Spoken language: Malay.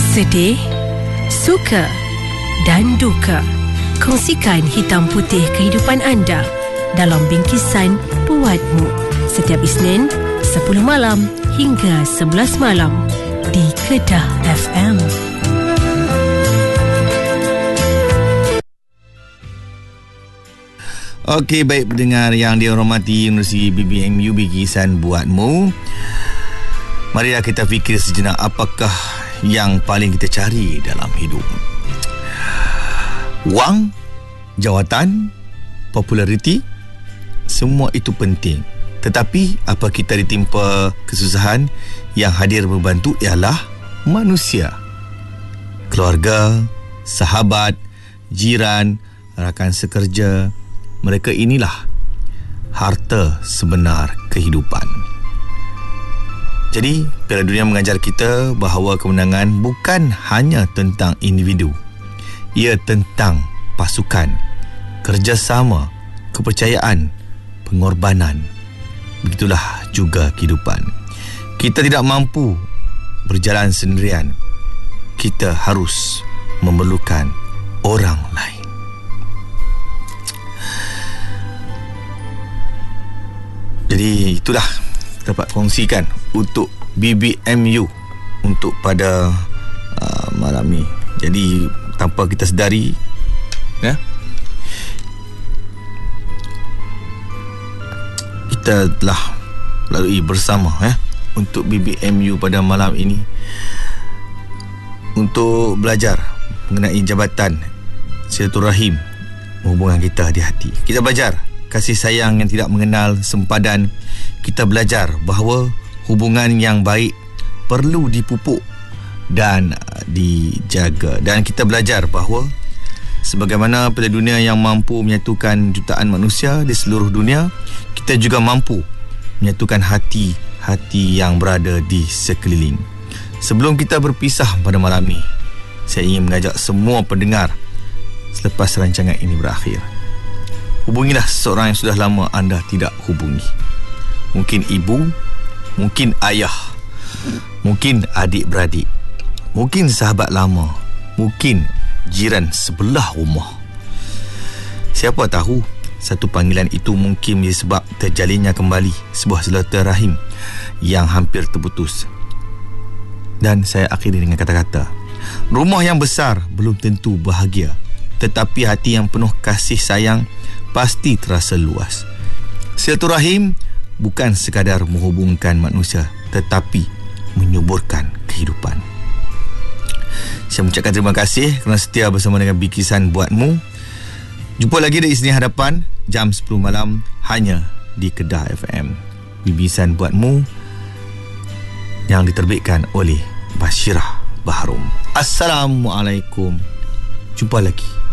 Sedih, suka dan duka. Kongsikan hitam putih kehidupan anda dalam bingkisan Buatmu setiap Isnin 10 malam hingga 11 malam di Kedah FM. Okey, baik pendengar yang dihormati Universiti BBMU Bingkisan Buatmu. Marilah kita fikir sejenak, apakah yang paling kita cari dalam hidup? Wang, jawatan, populariti, semua itu penting. Tetapi apa kita ditimpa kesusahan, yang hadir membantu ialah manusia. Keluarga, sahabat, jiran, rakan sekerja, mereka inilah harta sebenar kehidupan. Jadi, Piala Dunia mengajar kita bahawa kemenangan bukan hanya tentang individu. Ia tentang pasukan, kerjasama, kepercayaan, pengorbanan. Begitulah juga kehidupan. Kita tidak mampu berjalan sendirian. Kita harus memerlukan orang lain. Jadi itulah dapat kongsikan untuk BBMU untuk pada malam ni. Jadi tanpa kita sedari, ya, kita telah lalui bersama, ya, untuk BBMU pada malam ini untuk belajar mengenai jabatan silaturahim menghubungkan kita di hati. Kita belajar kasih sayang yang tidak mengenal sempadan. Kita belajar bahawa hubungan yang baik perlu dipupuk dan dijaga. Dan kita belajar bahawa sebagaimana Piala Dunia yang mampu menyatukan jutaan manusia di seluruh dunia, kita juga mampu menyatukan hati-hati yang berada di sekeliling. Sebelum kita berpisah pada malam ini, saya ingin mengajak semua pendengar selepas rancangan ini berakhir, hubungilah seseorang yang sudah lama anda tidak hubungi. Mungkin ibu, mungkin ayah, mungkin adik-beradik, mungkin sahabat lama, mungkin jiran sebelah rumah. Siapa tahu satu panggilan itu mungkin menjadi sebab terjalinnya kembali sebuah silaturahim yang hampir terputus. Dan saya akhiri dengan kata-kata, rumah yang besar belum tentu bahagia, tetapi hati yang penuh kasih sayang pasti terasa luas. Silaturahim bukan sekadar menghubungkan manusia, tetapi menyuburkan kehidupan. Saya mengucapkan terima kasih kerana setia bersama dengan Bingkisan Buatmu. Jumpa lagi di Isnin hadapan jam 10 malam hanya di Kedah FM. Bingkisan Buatmu yang diterbitkan oleh Bashirah Baharum. Assalamualaikum. Jumpa lagi.